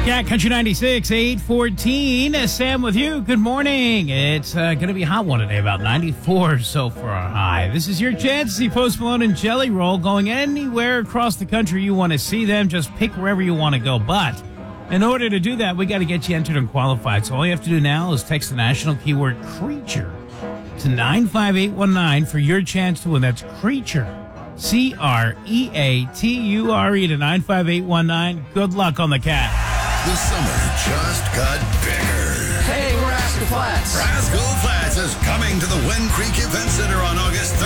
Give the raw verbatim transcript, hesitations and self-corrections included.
Yeah, Country ninety-six, eight fourteen. Sam with you. Good morning. It's uh, going to be a hot one today, about ninety-four so for our high. This is your chance to see Post Malone and Jelly Roll going anywhere across the country you want to see them. Just pick wherever you want to go. But in order to do that, we got to get you entered and qualified. So all you have to do now is text the national keyword creature to nine five eight one nine for your chance to win. That's creature. C R E A T U R E to nine five eight one nine. Good luck on the cat. The summer just got bigger. Hey, we're Rascal Flats. Rascal Flats is coming to the Wen Creek Event Center on August